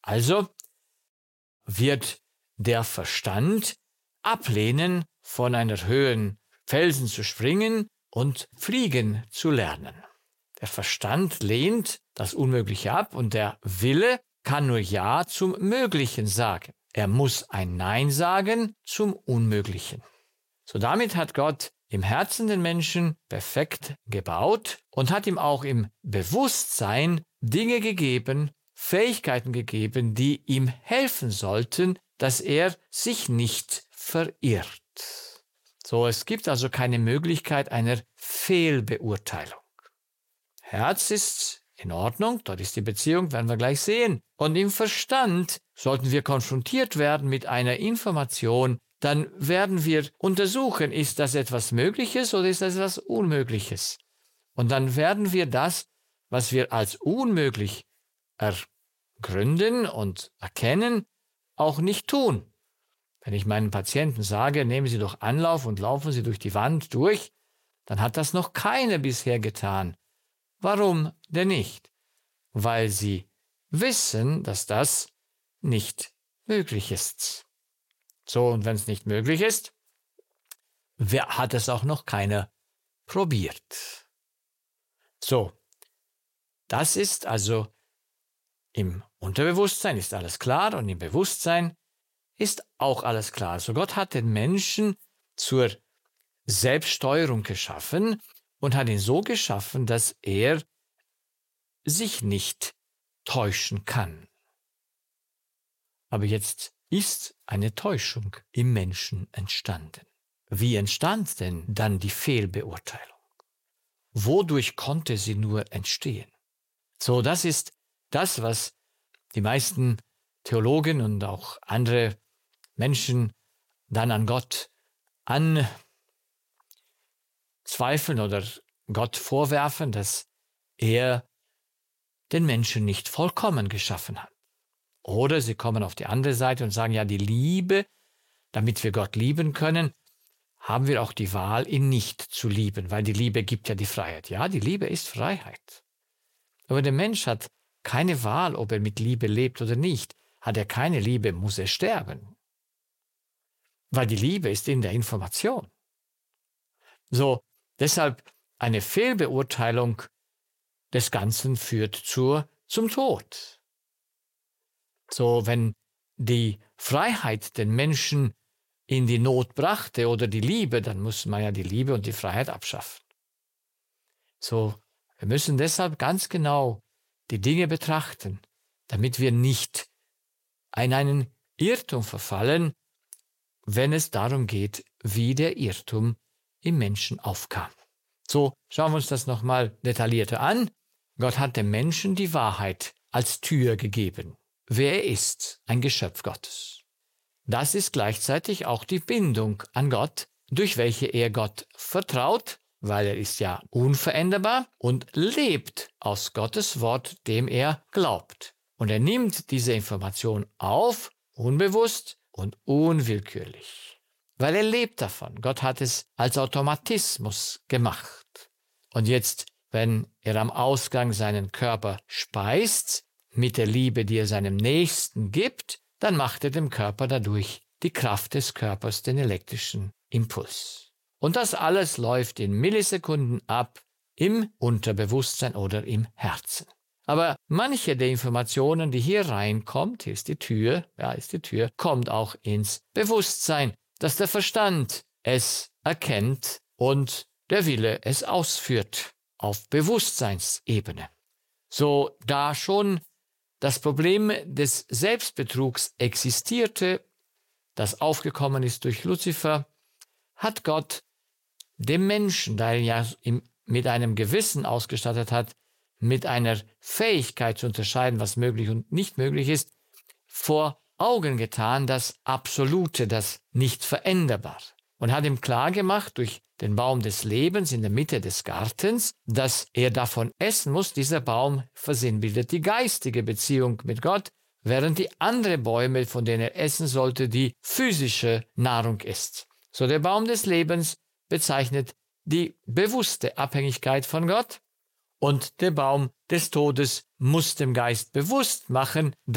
Also wird der Verstand ablehnen, von einer höheren Felsen zu springen und fliegen zu lernen. Der Verstand lehnt das Unmögliche ab und der Wille kann nur Ja zum Möglichen sagen. Er muss ein Nein sagen zum Unmöglichen. So damit hat Gott im Herzen den Menschen perfekt gebaut und hat ihm auch im Bewusstsein Dinge gegeben, Fähigkeiten gegeben, die ihm helfen sollten, dass er sich nicht verirrt. So, es gibt also keine Möglichkeit einer Fehlbeurteilung. Herz ist in Ordnung, dort ist die Beziehung, werden wir gleich sehen. Und im Verstand sollten wir konfrontiert werden mit einer Information, dann werden wir untersuchen, ist das etwas Mögliches oder ist das etwas Unmögliches? Und dann werden wir das, was wir als unmöglich ergründen und erkennen, auch nicht tun. Wenn ich meinen Patienten sage, nehmen Sie doch Anlauf und laufen Sie durch die Wand durch, dann hat das noch keiner bisher getan. Warum denn nicht? Weil sie wissen, dass das nicht möglich ist. So, und wenn es nicht möglich ist, hat es auch noch keiner probiert. So, das ist also im Unterbewusstsein ist alles klar und im Bewusstsein ist auch alles klar. Also Gott hat den Menschen zur Selbststeuerung geschaffen und hat ihn so geschaffen, dass er sich nicht täuschen kann. Aber jetzt ist eine Täuschung im Menschen entstanden. Wie entstand denn dann die Fehlbeurteilung? Wodurch konnte sie nur entstehen? So, das ist das, was die meisten Theologen und auch andere Menschen dann an Gott anzweifeln oder Gott vorwerfen, dass er den Menschen nicht vollkommen geschaffen hat. Oder sie kommen auf die andere Seite und sagen, ja, die Liebe, damit wir Gott lieben können, haben wir auch die Wahl, ihn nicht zu lieben, weil die Liebe gibt ja die Freiheit. Ja, die Liebe ist Freiheit. Aber der Mensch hat keine Wahl, ob er mit Liebe lebt oder nicht. Hat er keine Liebe, muss er sterben. Weil die Liebe ist in der Information. So, deshalb eine Fehlbeurteilung des Ganzen führt zum Tod. So, wenn die Freiheit den Menschen in die Not brachte oder die Liebe, dann muss man ja die Liebe und die Freiheit abschaffen. So, wir müssen deshalb ganz genau die Dinge betrachten, damit wir nicht in einen Irrtum verfallen, wenn es darum geht, wie der Irrtum im Menschen aufkam. So, schauen wir uns das nochmal detaillierter an. Gott hat dem Menschen die Wahrheit als Tür gegeben. Wer er ist, ein Geschöpf Gottes. Das ist gleichzeitig auch die Bindung an Gott, durch welche er Gott vertraut, weil er ist ja unveränderbar und lebt aus Gottes Wort, dem er glaubt. Und er nimmt diese Information auf, unbewusst und unwillkürlich, weil er lebt davon. Gott hat es als Automatismus gemacht. Und jetzt, wenn er am Ausgang seinen Körper speist, mit der Liebe, die er seinem Nächsten gibt, dann macht er dem Körper dadurch die Kraft des Körpers, den elektrischen Impuls. Und das alles läuft in Millisekunden ab im Unterbewusstsein oder im Herzen. Aber manche der Informationen, die hier reinkommt, hier ist die Tür, kommt auch ins Bewusstsein, dass der Verstand es erkennt und der Wille es ausführt auf Bewusstseinsebene. So, da schon das Problem des Selbstbetrugs existierte, das aufgekommen ist durch Luzifer, hat Gott dem Menschen, da er ja mit einem Gewissen ausgestattet hat, mit einer Fähigkeit zu unterscheiden, was möglich und nicht möglich ist, vor Augen getan, das Absolute, das nicht veränderbar. Und hat ihm klargemacht durch den Baum des Lebens in der Mitte des Gartens, dass er davon essen muss. Dieser Baum versinnbildet die geistige Beziehung mit Gott, während die anderen Bäume, von denen er essen sollte, die physische Nahrung ist. So, der Baum des Lebens bezeichnet die bewusste Abhängigkeit von Gott und der Baum des Todes muss dem Geist bewusst machen,